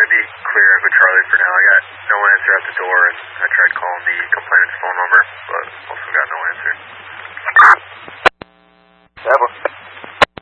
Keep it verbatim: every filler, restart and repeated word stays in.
to be clear, Echo Charlie for now. I got no answer at the door, and I tried calling the complainant's phone number, but also got